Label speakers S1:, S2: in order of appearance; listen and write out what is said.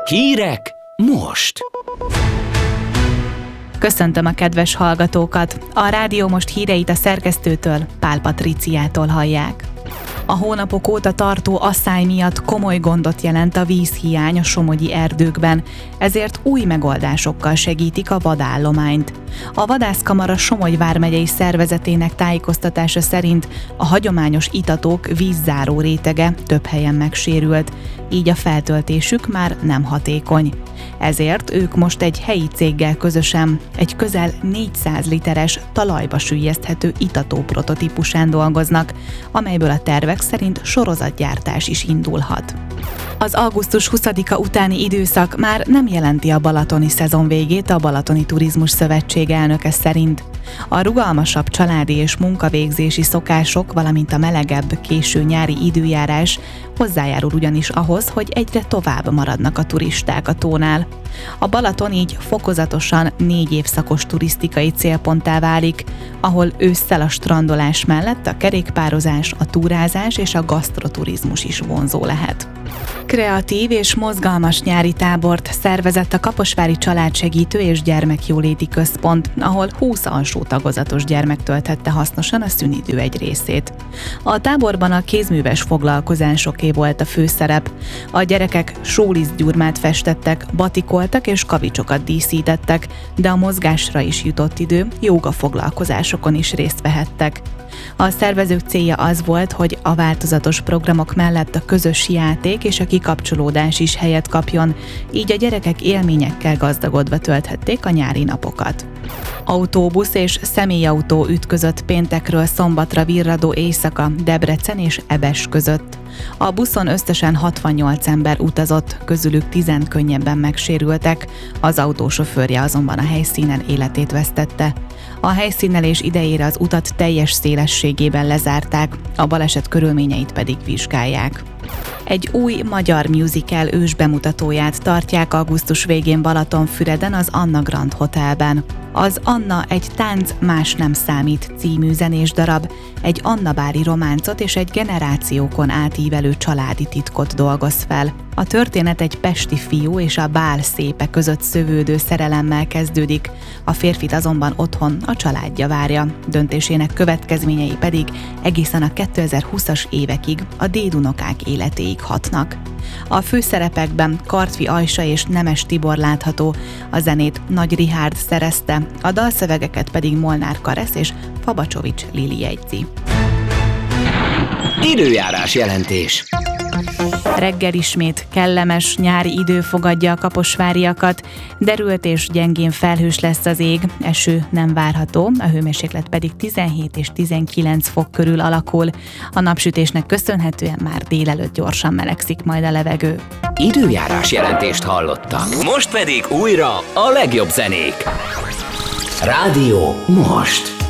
S1: Hírek most!
S2: Köszöntöm a kedves hallgatókat! A Rádió Most híreit a szerkesztőtől, Pál Patriciától hallják. A hónapok óta tartó asszály miatt komoly gondot jelent a vízhiány a somogyi erdőkben, ezért új megoldásokkal segítik a vadállományt. A Vadászkamara Somogy vármegyei szervezetének tájékoztatása szerint a hagyományos itatók vízzáró rétege több helyen megsérült, így a feltöltésük már nem hatékony. Ezért ők most egy helyi céggel közösen egy közel 400 literes talajba süllyeszthető itató prototípusán dolgoznak, amelyből a tervek szerint sorozatgyártás is indulhat. Az augusztus 20-a utáni időszak már nem jelenti a balatoni szezon végét a Balatoni Turizmus Szövetség elnöke szerint. A rugalmasabb családi és munkavégzési szokások, valamint a melegebb, késő nyári időjárás hozzájárul ugyanis ahhoz, hogy egyre tovább maradnak a turisták a tónál. A Balaton így fokozatosan 4 évszakos turisztikai célponttá válik, ahol ősszel a strandolás mellett a kerékpározás, a túrázás és a gasztroturizmus is vonzó lehet. Kreatív és mozgalmas nyári tábort szervezett a Kaposvári Családsegítő és Gyermekjóléti Központ, ahol 20 alsó tagozatos gyermek tölthette hasznosan a szünidő egy részét. A táborban a kézműves foglalkozásoké volt a főszerep. A gyerekek sólisztgyurmát festettek, batikoltak és kavicsokat díszítettek, de a mozgásra is jutott idő, jóga foglalkozásokon is részt vehettek. A szervezők célja az volt, hogy a változatos programok mellett a közös játék és a kikapcsolódás is helyet kapjon, így a gyerekek élményekkel gazdagodva tölthették a nyári napokat. Autóbusz és személyautó ütközött péntekről szombatra virradó éjszaka Debrecen és Ebes között. A buszon összesen 68 ember utazott, közülük 10 könnyebben megsérültek, az autósofőrje azonban a helyszínen életét vesztette. A helyszínelés idejére az utat teljes szélességében lezárták, a baleset körülményeit pedig vizsgálják. Egy új magyar musical ősbemutatóját tartják augusztus végén Balatonfüreden az Anna Grand Hotelben. Az Anna egy tánc más nem számít című zenés darab, egy annabári románcot és egy generációkon átívelő családi titkot dolgoz fel. A történet egy pesti fiú és a bál szépe között szövődő szerelemmel kezdődik, a férfit azonban otthon a családja várja, döntésének következményei pedig egészen a 2020-as évekig a dédunokák életéig hatnak. A főszerepekben Kartfi Ajsa és Nemes Tibor látható, a zenét Nagy Rihárd szerezte, a dalszövegeket pedig Molnár Karesz és Fabacsovics Lili jegyzi.
S1: Időjárás jelentés.
S2: Reggel ismét kellemes nyári idő fogadja a kaposváriakat, derült és gyengén felhős lesz az ég, eső nem várható, a hőmérséklet pedig 17 és 19 fok körül alakul. A napsütésnek köszönhetően már délelőtt gyorsan melegszik majd a levegő.
S1: Időjárás jelentést hallottak. Most pedig újra a legjobb zenék. Rádió Most.